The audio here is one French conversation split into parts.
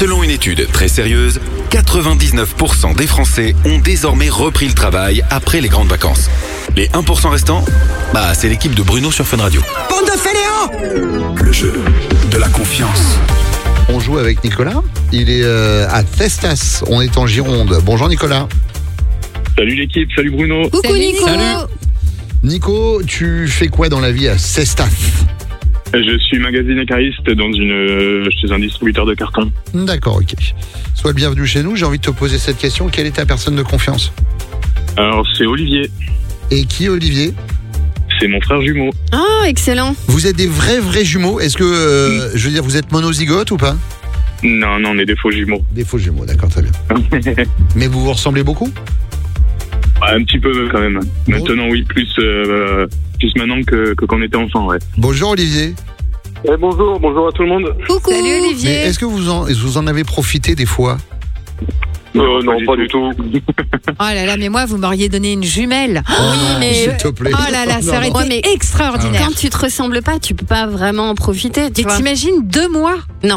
Selon une étude très sérieuse, 99% des Français ont désormais repris le travail après les grandes vacances. Les 1% restants, c'est l'équipe de Bruno sur Fun Radio. Bande de fainéants! Le jeu de la confiance. On joue avec Nicolas. Il est à Cestas. On est en Gironde. Bonjour Nicolas. Salut l'équipe, salut Bruno. Coucou Nico. Nico, tu fais quoi dans la vie à Cestas? Je suis magasinier cariste chez un distributeur de carton. D'accord, ok. Sois le bienvenu chez nous. J'ai envie de te poser cette question. Quelle est ta personne de confiance? Alors c'est Olivier, Et qui Olivier? c'est mon frère jumeau. Ah, excellent. Vous êtes des vrais jumeaux? Est-ce que, je veux dire, vous êtes monozygote ou pas? Non, on est des faux jumeaux. Des faux jumeaux, d'accord, très bien. Mais vous vous ressemblez beaucoup? Un petit peu quand même. Maintenant oui, plus maintenant que quand on était enfant, ouais. Bonjour Olivier. Bonjour à tout le monde. Coucou. Salut Mais Olivier. est-ce que vous en avez profité des fois? Non, pas du tout. Oh là là, mais moi, vous m'auriez donné une jumelle. S'il te plaît. Oh là là, ça aurait été extraordinaire. Quand tu te ressembles pas, tu peux pas vraiment en profiter. Tu Et vois. t'imagines 2 mois? Non.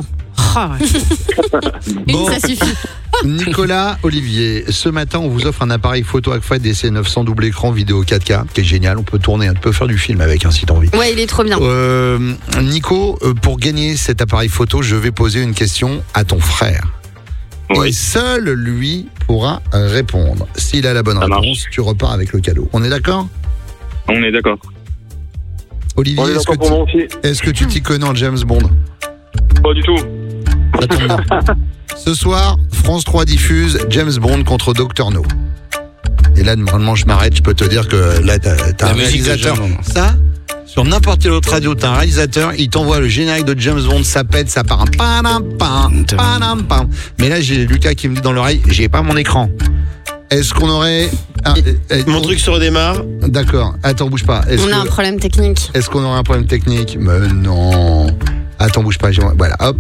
Bon. Ça suffit. Nicolas, Olivier, ce matin, on vous offre un appareil photo Agfa DC900 double écran vidéo 4K, qui est génial. On peut tourner, on peut faire du film avec, si t'as envie. Ouais, il est trop bien. Nico, pour gagner cet appareil photo, je vais poser une question à ton frère. Oui. Et seul lui pourra répondre. S'il a la bonne Ça réponse, marche. tu repars avec le cadeau. On est d'accord? On est d'accord. Olivier, est-ce que tu t'y connais en James Bond? Pas du tout. Ça tombe bien. Ce soir, France 3 diffuse James Bond contre Dr No. Et là, normalement, je m'arrête. Je peux te dire que là, t'as un réalisateur. Ça, sur n'importe quelle autre radio, t'as un réalisateur, il t'envoie le générique de James Bond, ça pète, ça part un panam, pam. Mais là, j'ai Lucas qui me dit dans l'oreille, j'ai pas mon écran. Est-ce qu'on aurait... Mon truc se redémarre. D'accord. Attends, bouge pas. On a un problème technique. Est-ce qu'on aurait un problème technique? Mais non. Attends, bouge pas. Voilà, hop.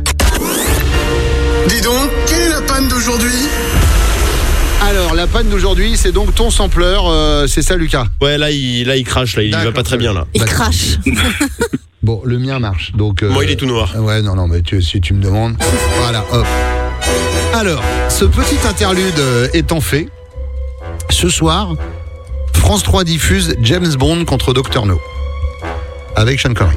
Dis donc, quelle est la panne d'aujourd'hui? Alors, la panne d'aujourd'hui, c'est donc ton sampleur. C'est ça, Lucas? Ouais, là il crache, là, il va pas très bien là. Il crache. Bon, le mien marche. Donc, Moi, il est tout noir. Ouais, non, mais si tu me demandes. Voilà, hop. Alors, ce petit interlude étant fait, ce soir, France 3 diffuse James Bond contre Dr No. Avec Sean Connery.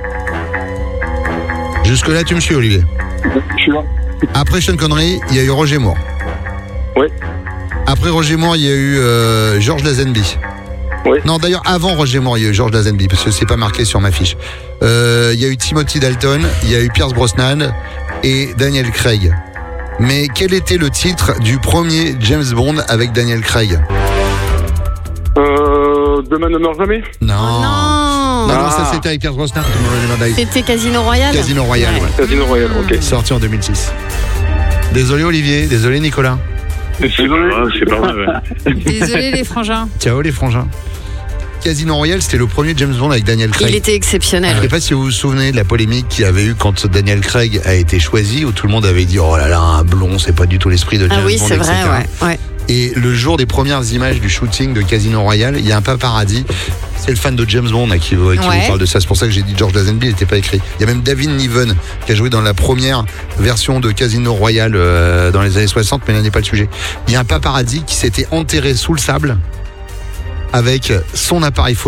Jusque-là, tu me suis, Olivier? Je suis là. Après Sean Connery, il y a eu Roger Moore. Oui. Après Roger Moore, il y a eu George Lazenby. Oui. Non, d'ailleurs, avant Roger Moore, il y a eu George Lazenby, parce que c'est pas marqué sur ma fiche. Il y a eu Timothy Dalton, il y a eu Pierce Brosnan et Daniel Craig. Mais quel était le titre du premier James Bond avec Daniel Craig? Demain ne meurt jamais. Non. Non. Non, ça c'était avec Pierce Brosnan. C'était Casino Royale. Casino Royale, ouais. Casino Royale, ok. Sorti en 2006. Désolé Olivier, désolé Nicolas. C'est pas grave. Désolé les frangins. Ciao les frangins. Casino Royale, c'était le premier James Bond avec Daniel Craig. Il était exceptionnel. Je ne sais pas si vous vous souvenez de la polémique qu'il y avait eu quand Daniel Craig a été choisi, où tout le monde avait dit oh là là, un blond, c'est pas du tout l'esprit de James Ah oui, Bond, c'est etc. vrai, ouais. Et le jour des premières images du shooting de Casino Royale, il y a un paparazzi. C'est le fan de James Bond qui vous parle de ça. C'est pour ça que j'ai dit George Lazenby, il n'était pas écrit. Il y a même David Niven qui a joué dans la première version de Casino Royale dans les années 60, mais là n'est pas le sujet. Il y a un paparazzi qui s'était enterré sous le sable avec son appareil photo.